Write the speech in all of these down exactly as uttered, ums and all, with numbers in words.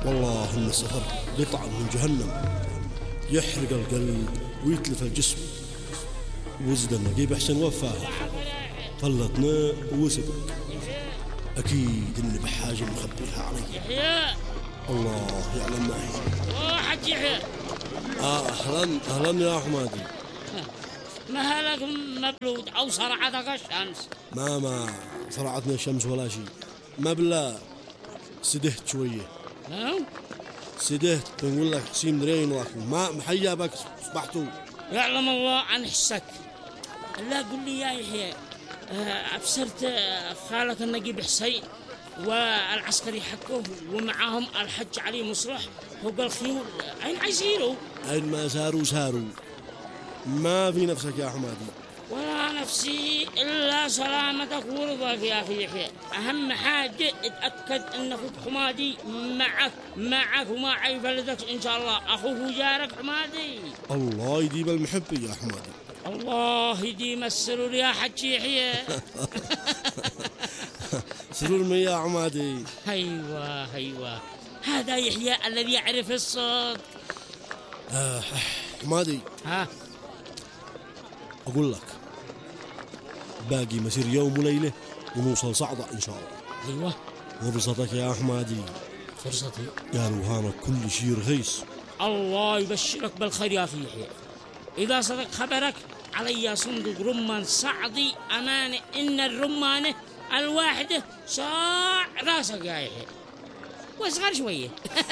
والله إن السفر قطعة من جهنم، يحرق القلب ويتلف الجسم. وزد النقيب حسن وفاه، طلتنا وسبق. أكيد إني بحاجة مخبيها علي. يحيى الله يعلم ما هي. اوه حج يحيى. آه أهلا أهلا يا حمادي. ما هلك مبلود أو صرعتك الشمس؟ ما ما صرعتنا الشمس ولا شيء، ما بالله سدهت شوية. ها؟ سدهت بنقول لك حسين درين واكل ما محيا بك صبحتوا. يعلم الله عن حسك. لا قل لي يا يحيى، أبصرت خالك النقيب حسين والعسكري حقه ومعهم الحج علي مصلح فوق الخيول، أين عايزينه؟ أين ما ساروا ساروا. ما في نفسك يا حمادي. ولا نفسي إلا سلامتك ورضاك يا أخي يحيى. أهم حاجة اتأكد أن أخوك حمادي معك معك ومع يفلدك إن شاء الله. أخوك وجارك حمادي. الله يديم المحبة يا حمادي. الله يديم السرور يا حج يحيى. سرور من يا حمادي. أيوة أيوة، هذا يحيى الذي يعرف الصوت. آه حمادي، ها أقول لك باقي مسير يوم وليلة ونوصل صعدة إن شاء الله. أيوة فرصتك يا حمادي. فرصتي؟ قالوا هانا كل شيء رخيص. الله يبشرك بالخير يا أخي يحيى. إذا صدق خبرك علي صندوق رمان صعدي أمانة، إن الرمانة الواحدة صاع راسك يا يحيى، واصغر شوية.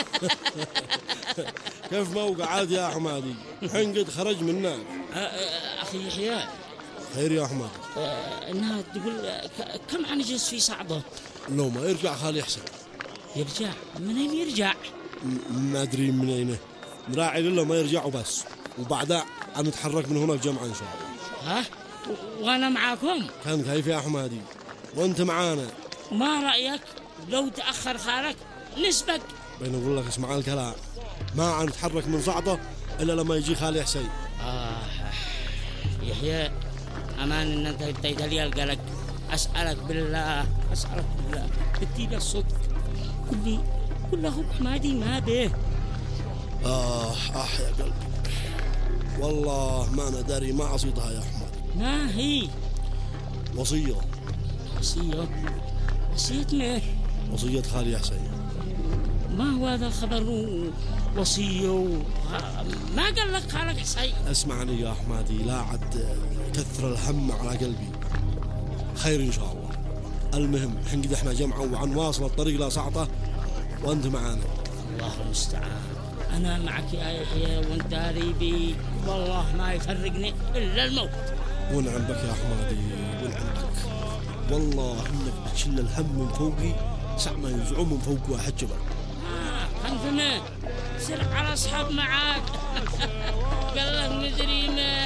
كيف موقع عاد يا حمادي؟ حين قد خرج من النار. أخي يحيى خير يا حمادي. إنها تقول كم حنجلس في صعدة؟ لو ما يرجع خالي حسن. يرجع؟ من أين يرجع؟ ما أدري من أين، نراعي له ما يرجع وبس، وبعدها نتحرك من هنا الجمعة إن شاء الله. ها؟ وأنا معاكم؟ كان كيف يا حمادي وأنت معانا. ما رأيك لو تأخر خالك نسبق؟ بين أقول لك اسمع الكلام، ما نتحرك من صعدة إلا لما يجي خالي حسين. آه يحيى، أمان إن أنت ابتديت لي القلق. أسألك بالله أسألك بالله بدي لي الصدق، كلي كل أخوك حمادي ما به. آه آه يا قلبي، والله ما أنا داري ما عصيتها يا حمادي. ما هي؟ وصية. وصية؟ وصية مين؟ وصية خالي حسين. ما هو هذا الخبر وصية و... ما قال لك خالك حسين؟ اسمعني يا حمادي، لا عد كثر الهم على قلبي. خير إن شاء الله. المهم حنقد احنا جمعة وعن واصل الطريق لصعطة وأنت معانا. الله المستعان. أنا معك يا يحيى وأنت قريبي، والله ما يفرقني إلا الموت. ونعم بك يا حمادي ونعم بك، والله إنك بتشل الهم من فوقي سع ما ينزعون من فوق واحد جبل. آه خنفنا سر على أصحاب معاك. قال لك مجرمة.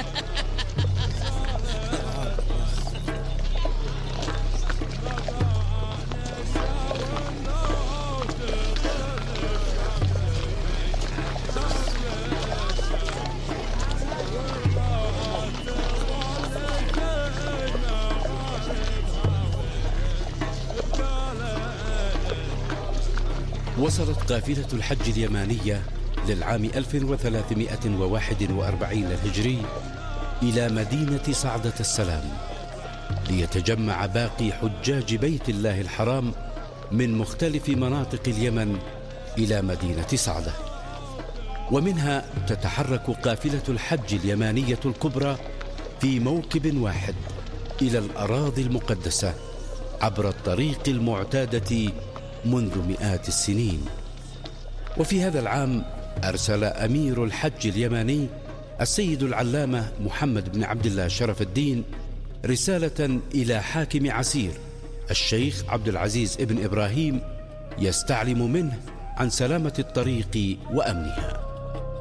وصلت قافلة الحج اليمانية للعام ألف وثلاثمائة وواحد وأربعين الهجري إلى مدينة صعدة السلام، ليتجمع باقي حجاج بيت الله الحرام من مختلف مناطق اليمن إلى مدينة صعدة. ومنها تتحرك قافلة الحج اليمانية الكبرى في موكب واحد إلى الأراضي المقدسة عبر الطريق المعتادة منذ مئات السنين. وفي هذا العام أرسل أمير الحج اليماني السيد العلامة محمد بن عبد الله شرف الدين رسالة إلى حاكم عسير الشيخ عبد العزيز ابن إبراهيم يستعلم منه عن سلامة الطريق وأمنها.